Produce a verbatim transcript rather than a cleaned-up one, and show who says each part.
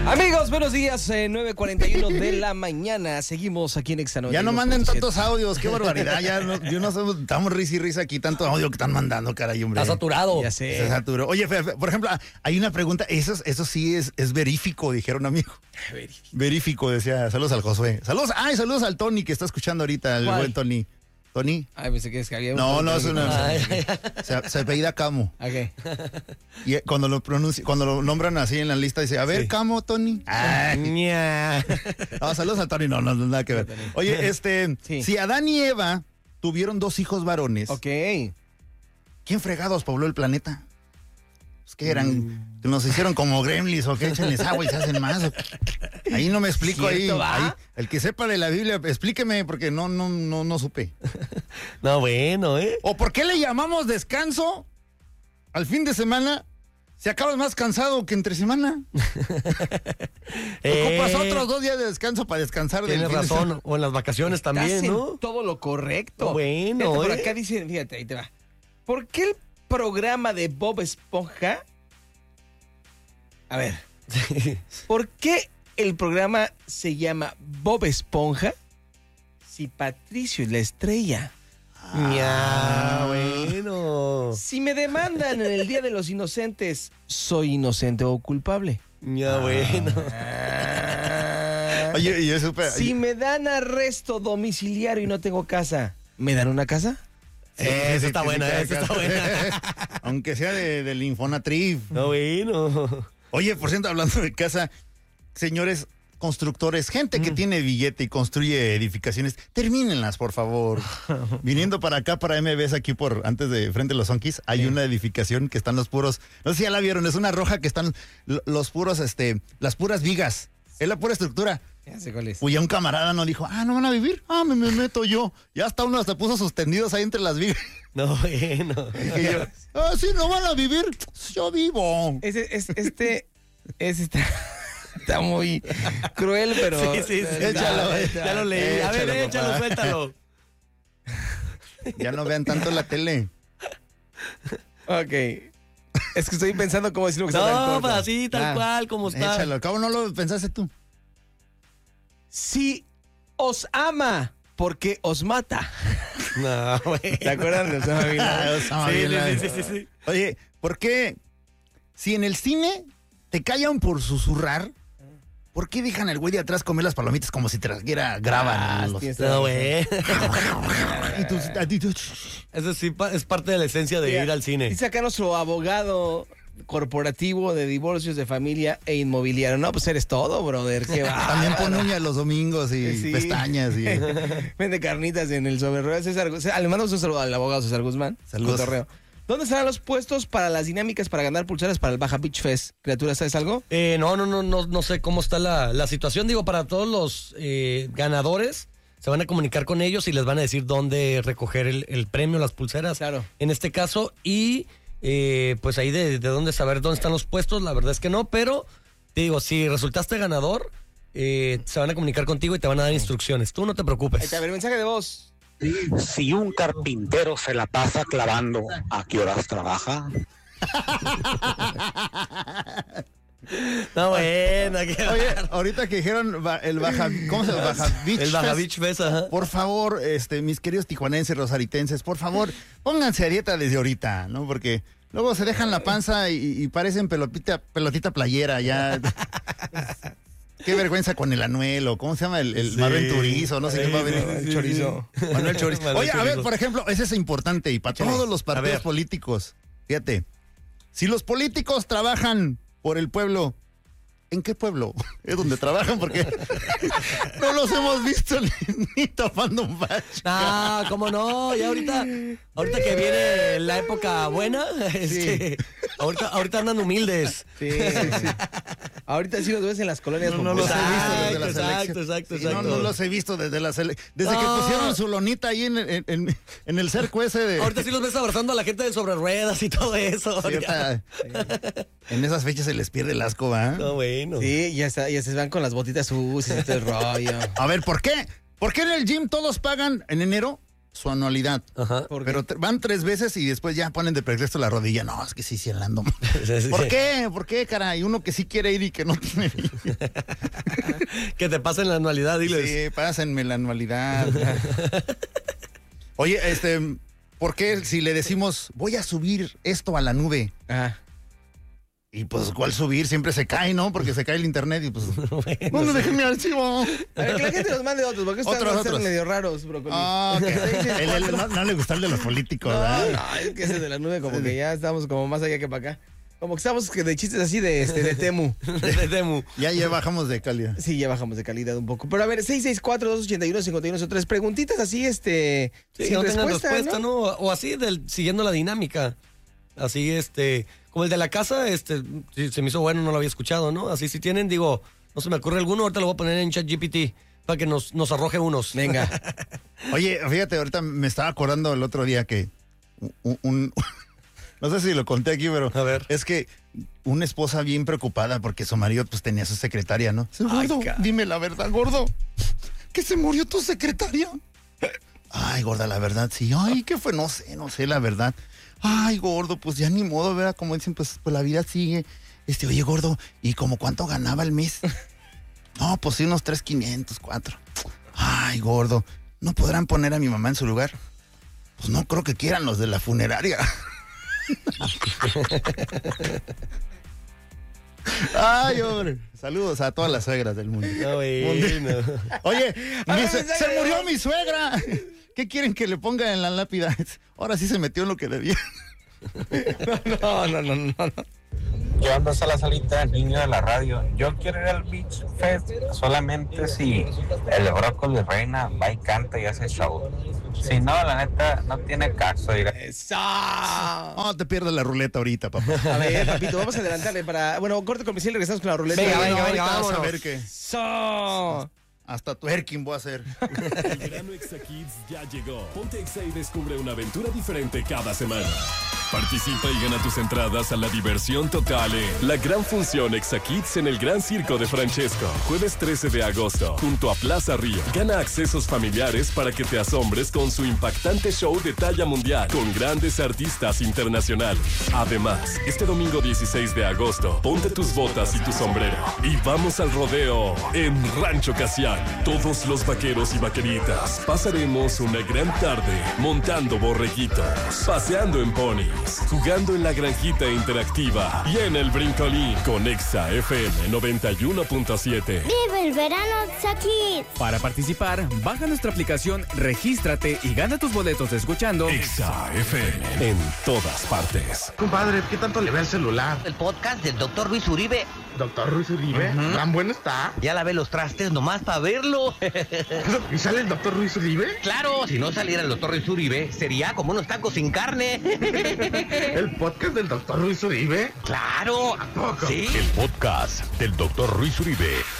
Speaker 1: Amigos, buenos días, eh, nueve cuarenta y uno de la mañana. Seguimos aquí en Exa noventa y uno.
Speaker 2: Ya no manden tantos audios, qué barbaridad. Ya no, yo no sé, estamos risa y risa aquí, tanto audio que están mandando, caray, hombre.
Speaker 3: Está saturado.
Speaker 1: Ya sé.
Speaker 2: Se saturó. Oye, Fe, Fe, por ejemplo, hay una pregunta, eso, eso sí es, es verífico, dijeron amigo.
Speaker 1: Verífico.
Speaker 2: Verífico, decía. Saludos al Josué. Saludos, ay, saludos al Tony que está escuchando ahorita, el
Speaker 1: ¿Cuál?
Speaker 2: buen Tony. ¿Tony?
Speaker 1: Ay, pensé que es que había un...
Speaker 2: No, no, es una...
Speaker 3: Ay,
Speaker 2: Se, se apellida Camo.
Speaker 1: Ok.
Speaker 2: Y eh, cuando lo pronuncia, cuando lo nombran así en la lista, dice, a ver,
Speaker 3: Sí.
Speaker 2: Camo, Tony. Ay.
Speaker 3: ña.
Speaker 2: No, saludos al Tony, no, no, no, nada que ver. Oye, este,
Speaker 1: Sí.
Speaker 2: si Adán y Eva tuvieron dos hijos varones,
Speaker 1: Ok.
Speaker 2: ¿quién fregados pobló el planeta? Pues que eran, que nos hicieron como gremlins o que échenles agua y se hacen más. o- Ahí no me explico ahí,
Speaker 1: ¿Cierto, va?
Speaker 2: ahí. El que sepa de la Biblia, explíqueme porque no, no, no, no supe.
Speaker 3: No, bueno, ¿eh?
Speaker 2: ¿O por qué le llamamos descanso al fin de semana? Si acabas más cansado que entre semana. Ocupas otros dos días de descanso para descansar. del
Speaker 3: Tienes
Speaker 2: fin de
Speaker 3: razón.
Speaker 2: semana.
Speaker 3: O en las vacaciones
Speaker 1: Estás
Speaker 3: también,
Speaker 1: en
Speaker 3: ¿no?
Speaker 1: todo lo correcto.
Speaker 3: Bueno,
Speaker 1: Fíjate, por
Speaker 3: ¿eh?
Speaker 1: acá dice, fíjate, ahí te va. ¿Por qué el programa de Bob Esponja... A ver, ¿por qué el programa se llama Bob Esponja si Patricio es la estrella?
Speaker 3: Ya, bueno.
Speaker 1: Si me demandan en el Día de los Inocentes, ¿soy inocente o culpable?
Speaker 3: Ya, bueno.
Speaker 1: Ah.
Speaker 2: Oye, y yo supe.
Speaker 1: Si me dan arresto domiciliario y no tengo casa, ¿me dan una casa?
Speaker 2: Sí,
Speaker 3: Esa
Speaker 2: sí,
Speaker 3: está
Speaker 2: sí,
Speaker 3: buena,
Speaker 2: sí,
Speaker 3: esa está buena.
Speaker 2: Aunque sea de, del Infonatrif.
Speaker 3: No, bueno.
Speaker 2: Oye, por cierto, hablando de casa, señores constructores, gente que tiene billete y construye edificaciones, termínenlas, por favor. Viniendo para acá, para M B S, aquí por antes de frente a los Onkis, hay
Speaker 1: Sí.
Speaker 2: una edificación que están los puros, no sé si ya la vieron, es una roja que están lo- los puros, este, las puras vigas. Es la pura estructura.
Speaker 1: Ya sé cuál es.
Speaker 2: Pues ya un camarada no dijo, ah, ¿no van a vivir? Ah, me, me meto yo. Ya hasta uno hasta puso sus tendidos ahí entre las vigas.
Speaker 3: No, bueno.
Speaker 2: Y yo, ah, sí, no van a vivir. Yo vivo.
Speaker 1: Ese, es, este, ese está, está muy cruel, pero...
Speaker 3: Sí, sí, sí.
Speaker 2: Échalo,
Speaker 3: ya, ya lo leí. A ver,
Speaker 2: échalo,
Speaker 3: échalo,
Speaker 2: papá.
Speaker 3: suéltalo.
Speaker 2: Ya no vean tanto la tele.
Speaker 1: Ok. Es que estoy pensando cómo decirlo que está tan
Speaker 3: No,
Speaker 1: corto.
Speaker 3: pues así, tal
Speaker 1: Ah.
Speaker 3: cual, como está.
Speaker 2: Échalo. ¿Cómo no lo pensaste tú?
Speaker 1: Si os ama, porque os mata.
Speaker 3: No, güey.
Speaker 1: ¿Te acuerdan de Osama Bin Laden?
Speaker 2: Osama
Speaker 3: Sí,
Speaker 2: Bin
Speaker 3: sí,
Speaker 2: Laden.
Speaker 3: sí, sí, sí.
Speaker 2: Oye, ¿por qué si en el cine te callan por susurrar, por qué dejan al güey de atrás comer las palomitas como si trajera graban?
Speaker 1: Ah,
Speaker 2: los-
Speaker 1: tienes toda
Speaker 3: No,
Speaker 1: la razón.
Speaker 3: güey.
Speaker 2: y tú, a ti tú-
Speaker 3: Eso sí pa- es parte de la esencia de
Speaker 1: Mira,
Speaker 3: ir al cine.
Speaker 1: Dice acá nuestro abogado corporativo de divorcios de familia e inmobiliario. No, pues eres todo, brother. Qué va.
Speaker 2: También pone uñas los domingos y
Speaker 1: Sí.
Speaker 2: pestañas. Y...
Speaker 1: Vende carnitas en el sobre ruedas. César, César- le mandamos un saludo al abogado César Guzmán.
Speaker 2: Saludos.
Speaker 1: Cotorreo. ¿Dónde estarán los puestos para las dinámicas para ganar pulseras para el Baja Beach Fest? Criatura, ¿sabes algo?
Speaker 3: Eh, no, no, no, no, no sé cómo está la, la situación. Digo, para todos los eh, ganadores, se van a comunicar con ellos y les van a decir dónde recoger el, el premio, las pulseras.
Speaker 1: Claro.
Speaker 3: En este caso, y eh, pues ahí de, de dónde saber dónde están los puestos, la verdad es que no, pero te digo, si resultaste ganador, eh, se van a comunicar contigo y te van a dar instrucciones. Tú no te
Speaker 1: Ahí
Speaker 3: preocupes.
Speaker 1: está, a ver, mensaje de voz.
Speaker 4: Si un carpintero se la pasa clavando, ¿a qué horas trabaja?
Speaker 3: No, bueno, qué
Speaker 2: Oye, ahorita que dijeron ba- el Baja, ¿cómo se llama? Baja Beach
Speaker 3: el Baja
Speaker 2: Fest.
Speaker 3: Beach Fest, ajá.
Speaker 2: Por favor, este, mis queridos tijuanenses, rosaritenses, por favor, pónganse a dieta desde ahorita, ¿no? Porque luego se dejan la panza y, y parecen pelotita, pelotita playera, ya. Qué vergüenza con el Anuel, o ¿cómo se llama? El, el
Speaker 3: Sí.
Speaker 2: Manuel Turizo, no sé
Speaker 3: Sí,
Speaker 2: qué va a venir.
Speaker 3: sí, sí,
Speaker 1: El chorizo.
Speaker 2: Manuel Chorizo.
Speaker 3: Manuel
Speaker 2: Oye, a ver,
Speaker 3: Chorizo.
Speaker 2: por ejemplo, ese es importante y para
Speaker 1: Échale.
Speaker 2: todos los
Speaker 3: A
Speaker 2: partidos
Speaker 3: ver.
Speaker 2: políticos. Fíjate, si los políticos trabajan por el pueblo, ¿en qué pueblo es donde trabajan? Porque no los hemos visto ni, ni tapando un bache.
Speaker 3: Ah, cómo no, ya ahorita, ahorita que viene la época buena, este, ahorita, ahorita andan humildes.
Speaker 1: Sí, sí, sí. Ahorita sí los ves en las colonias
Speaker 2: No, no los he
Speaker 1: populares.
Speaker 2: visto desde las
Speaker 3: Exacto,
Speaker 2: elecciones.
Speaker 3: exacto,
Speaker 2: Sí,
Speaker 3: exacto.
Speaker 2: No, no los he visto desde las ele- Desde que
Speaker 3: No.
Speaker 2: pusieron su lonita ahí en, en- en- en el cerco ese de...
Speaker 3: Ahorita sí los ves abrazando a la gente de sobre ruedas y todo eso.
Speaker 2: Cierta- En esas fechas se les pierde el asco, ¿va?
Speaker 3: No, bueno.
Speaker 1: Sí, ya, está, ya se van con las botitas sucias y todo el rollo.
Speaker 2: A ver, ¿por qué? ¿Por qué en el gym todos pagan en enero su anualidad.
Speaker 3: Ajá.
Speaker 1: ¿Por qué?
Speaker 2: Pero te- van tres veces y después ya ponen de pretexto la rodilla. No, es que sí, sí, ando.
Speaker 3: Sí, sí,
Speaker 2: ¿Por
Speaker 3: sí.
Speaker 2: qué? ¿Por qué, caray? Uno que sí quiere ir y que no tiene.
Speaker 3: Que te pasen la anualidad, diles.
Speaker 2: Sí, pásenme la anualidad. Oye, este, ¿por qué si le decimos voy a subir esto a la nube?
Speaker 1: Ah.
Speaker 2: Y pues, ¿cuál subir? Siempre se cae, ¿no? Porque se cae el internet y pues. ¿Dónde dejé mi archivo?
Speaker 1: A ver, que la gente nos mande otros, porque estos
Speaker 2: Otros,
Speaker 1: están
Speaker 2: otros.
Speaker 1: medio raros, brócoli.
Speaker 2: Ah, ok. El- el- no, no le gusta el de los políticos,
Speaker 1: No,
Speaker 2: ¿verdad?
Speaker 1: no, es que ese de la nube como que ya estamos como más allá que para acá. Como que estamos que de chistes así de, este, de Temu.
Speaker 3: De Temu.
Speaker 2: Ya, ya bajamos de calidad.
Speaker 1: Sí, ya bajamos de calidad un poco. Pero a ver, seis seis cuatro, dos ocho uno, cinco uno cero tres. Preguntitas así, este.
Speaker 3: Sí,
Speaker 1: sin
Speaker 3: no tengan
Speaker 1: respuesta,
Speaker 3: respuesta, ¿no? O así, del, siguiendo la dinámica. Así, este, como el de la casa, este, sí, se me hizo bueno, no lo había escuchado, ¿no? Así, si tienen, digo, no se me ocurre alguno, ahorita lo voy a poner en ChatGPT para que nos, nos arroje unos.
Speaker 1: Venga.
Speaker 2: Oye, fíjate, ahorita me estaba acordando el otro día que un, un- no sé si lo conté aquí, pero
Speaker 3: A ver.
Speaker 2: es que una esposa bien preocupada porque su marido pues tenía su secretaria, ¿no? Dice,
Speaker 3: Ay,
Speaker 2: gordo,
Speaker 3: ca-
Speaker 2: dime la verdad, gordo, que se murió tu secretaria. Ay, gorda, la verdad, sí. Ay, ¿qué fue? No sé, no sé, la verdad. Ay, gordo, pues ya ni modo, ¿verdad? Como dicen, pues, pues la vida sigue. Este, oye, gordo, ¿y como cuánto ganaba el mes? No, pues sí, unos tres quinientos, cuatro. Ay, gordo, ¿no podrán poner a mi mamá en su lugar? Pues no creo que quieran los de la funeraria. Ay, hombre. Saludos a todas las suegras del mundo.
Speaker 3: No, bueno.
Speaker 2: Oye,
Speaker 1: A ver,
Speaker 2: mi sue-
Speaker 1: mensaje
Speaker 2: se
Speaker 1: de
Speaker 2: murió
Speaker 1: voz.
Speaker 2: mi suegra. ¿Qué quieren que le ponga en la lápida? Ahora sí se metió en lo que debía.
Speaker 1: No, no, no, no. no.
Speaker 5: Yo ando a la salita, niño de la radio. Yo quiero ir al Beach Fest solamente si el brócoli reina va y canta y hace show. Si no, la neta, no tiene caso ir a...
Speaker 1: Eso.
Speaker 2: No te pierdas la ruleta ahorita, papá.
Speaker 1: A ver, papito, vamos a adelantarle para. Bueno, corte comercial y regresamos con la ruleta.
Speaker 3: Venga,
Speaker 1: Bueno,
Speaker 3: venga, venga,
Speaker 1: ahorita
Speaker 2: Vas a
Speaker 3: vámonos.
Speaker 2: ver que
Speaker 1: Eso.
Speaker 2: hasta twerking voy a hacer.
Speaker 6: El verano Exa Kids ya llegó. Ponte Exa y descubre una aventura diferente cada semana. Participa y gana tus entradas a la diversión total en la gran función Exa Kids en el Gran Circo de Francesco. Jueves trece de agosto, junto a Plaza Río. Gana accesos familiares para que te asombres con su impactante show de talla mundial, con grandes artistas internacionales. Además, este domingo dieciséis de agosto, ponte tus botas y tu sombrero y vamos al rodeo en Rancho Casiano. Todos los vaqueros y vaqueritas pasaremos una gran tarde montando borreguitos, paseando en ponis, jugando en la granjita interactiva y en el brincolín con Exa F M noventa y uno punto siete.
Speaker 7: ¡Vive el verano Exa Kids!
Speaker 8: Para participar, baja nuestra aplicación, regístrate y gana tus boletos escuchando
Speaker 6: Exa F M en todas partes.
Speaker 9: Compadre, ¿qué tanto le ve el celular?
Speaker 10: El podcast del doctor Luis Uribe.
Speaker 9: Doctor Ruiz Uribe, ¿tan bueno está?
Speaker 10: Ya lavé los trastes nomás para verlo.
Speaker 9: ¿Y sale el doctor Ruiz Uribe?
Speaker 10: Claro, si no saliera el doctor Luis Uribe, sería como unos tacos sin carne.
Speaker 9: ¿El podcast del doctor Ruiz Uribe?
Speaker 10: Claro.
Speaker 9: ¿A poco?
Speaker 10: Sí.
Speaker 6: El podcast del doctor Ruiz Uribe